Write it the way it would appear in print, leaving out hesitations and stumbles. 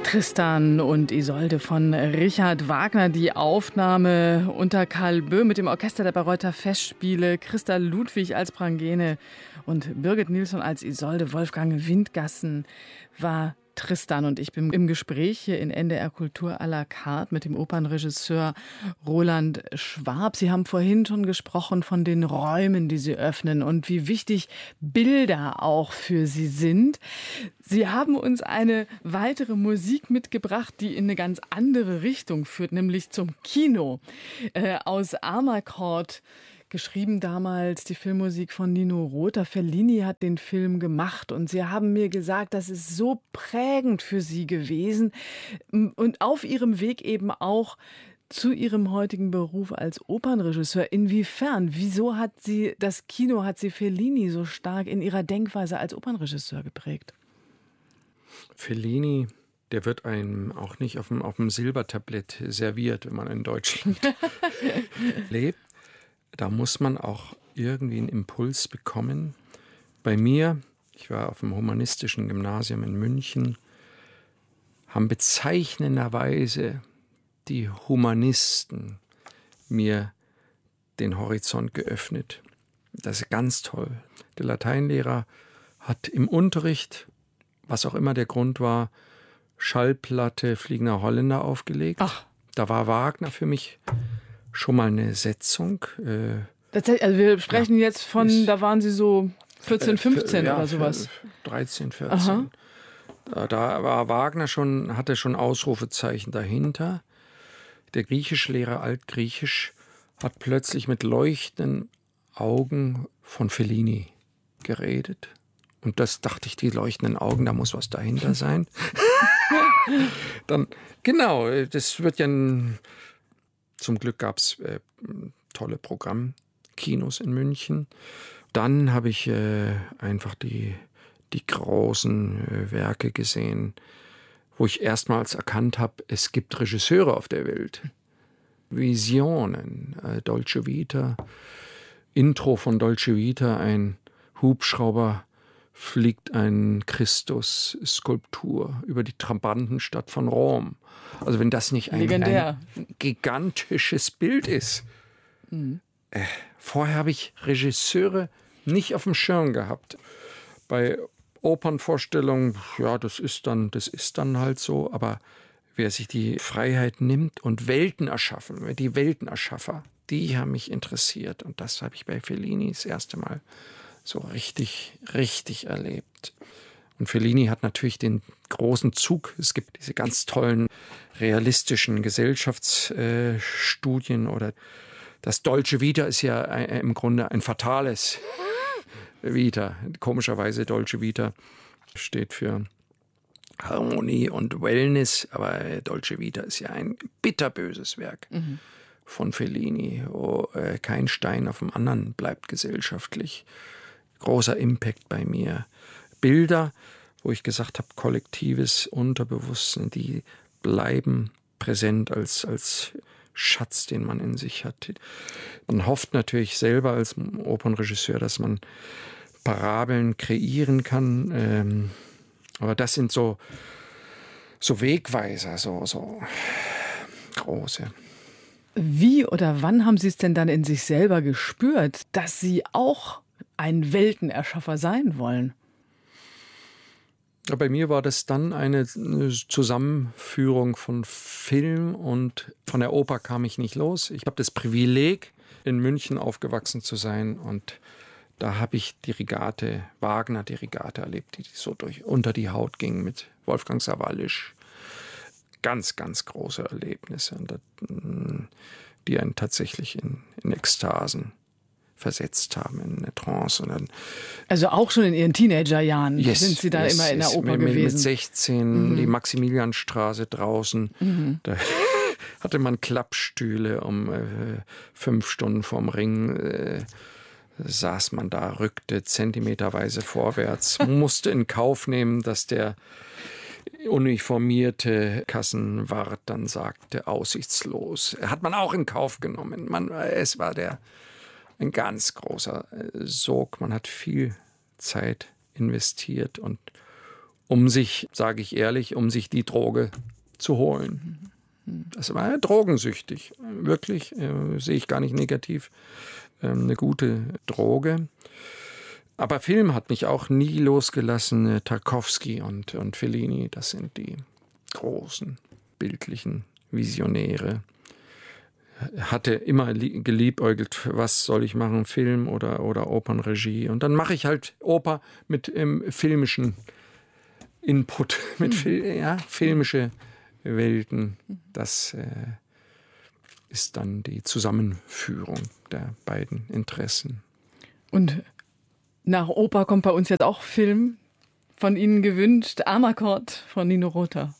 Tristan und Isolde von Richard Wagner. Die Aufnahme unter Karl Böhm mit dem Orchester der Bayreuther Festspiele, Christa Ludwig als Prangene und Birgit Nilsson als Isolde. Wolfgang Windgassen war Tristan und ich bin im Gespräch hier in NDR Kultur à la carte mit dem Opernregisseur Roland Schwab. Sie haben vorhin schon gesprochen von den Räumen, die Sie öffnen und wie wichtig Bilder auch für Sie sind. Sie haben uns eine weitere Musik mitgebracht, die in eine ganz andere Richtung führt, nämlich zum Kino. Aus Amarcord. Geschrieben damals die Filmmusik von Nino Rota. Fellini hat den Film gemacht und Sie haben mir gesagt, das ist so prägend für Sie gewesen und auf Ihrem Weg eben auch zu Ihrem heutigen Beruf als Opernregisseur. Inwiefern? Wieso hat Sie das Kino, hat Sie Fellini so stark in Ihrer Denkweise als Opernregisseur geprägt? Fellini, der wird einem auch nicht auf dem Silbertablett serviert, wenn man in Deutschland lebt. Da muss man auch irgendwie einen Impuls bekommen. Bei mir, ich war auf dem humanistischen Gymnasium in München, haben bezeichnenderweise die Humanisten mir den Horizont geöffnet. Das ist ganz toll. Der Lateinlehrer hat im Unterricht, was auch immer der Grund war, Schallplatte Fliegender Holländer aufgelegt. Ach. Da war Wagner für mich schon mal eine Setzung. Also wir sprechen jetzt von, da waren Sie so 14, 15 oder sowas. 13, 14. Da war Wagner hatte schon Ausrufezeichen dahinter. Der Griechischlehrer Altgriechisch hat plötzlich mit leuchtenden Augen von Fellini geredet. Und das dachte ich, die leuchtenden Augen, da muss was dahinter sein. Dann, genau, das wird ja zum Glück gab es tolle Programmkinos in München. Dann habe ich einfach die großen Werke gesehen, wo ich erstmals erkannt habe, es gibt Regisseure auf der Welt. Visionen, Dolce Vita, Intro von Dolce Vita, ein Hubschrauber fliegt ein Christus-Skulptur über die Trabantenstadt von Rom. Also wenn das nicht ein gigantisches Bild ist. Mhm. Vorher habe ich Regisseure nicht auf dem Schirm gehabt. Bei Opernvorstellungen, ja, das ist dann halt so, aber wer sich die Freiheit nimmt und Welten erschaffen, die Weltenerschaffer, die haben mich interessiert. Und das habe ich bei Fellini das erste Mal so richtig, richtig erlebt. Und Fellini hat natürlich den großen Zug. Es gibt diese ganz tollen realistischen Gesellschaftsstudien oder das Dolce Vita ist ja im Grunde ein fatales Vita. Komischerweise Dolce Vita steht für Harmonie und Wellness, aber Dolce Vita ist ja ein bitterböses Werk von Fellini, wo kein Stein auf dem anderen bleibt gesellschaftlich. Großer Impact bei mir. Bilder, wo ich gesagt habe, kollektives Unterbewusstsein, die bleiben präsent als Schatz, den man in sich hat. Man hofft natürlich selber als Opernregisseur, dass man Parabeln kreieren kann, aber das sind so Wegweiser, so große. Wie oder wann haben Sie es denn dann in sich selber gespürt, dass Sie auch ein Weltenerschaffer sein wollen? Bei mir war das dann eine Zusammenführung von Film und von der Oper kam ich nicht los. Ich habe das Privileg, in München aufgewachsen zu sein und da habe ich Wagner-Dirigate erlebt, die so unter die Haut gingen mit Wolfgang Sawallisch. Ganz, ganz große Erlebnisse, die einen tatsächlich in Ekstasen versetzt haben, in eine Trance. Und dann, also auch schon in Ihren Teenagerjahren sind Sie da immer in der Oper gewesen? Mit 16, die Maximilianstraße draußen, da hatte man Klappstühle, 5 Stunden vorm Ring saß man da, rückte zentimeterweise vorwärts, musste in Kauf nehmen, dass der uniformierte Kassenwart dann sagte, aussichtslos. Hat man auch in Kauf genommen. Es war ein ganz großer Sog. Man hat viel Zeit investiert und um sich, sage ich ehrlich, um sich die Droge zu holen. Das war ja drogensüchtig, wirklich, sehe ich gar nicht negativ, eine gute Droge. Aber Film hat mich auch nie losgelassen. Tarkovsky und Fellini, das sind die großen bildlichen Visionäre. Hatte immer geliebäugelt, was soll ich machen, Film oder Opernregie. Und dann mache ich halt Oper mit filmischen Input, mit filmische Welten. Das ist dann die Zusammenführung der beiden Interessen. Und nach Oper kommt bei uns jetzt auch Film von Ihnen gewünscht, Amarcord von Nino Rota.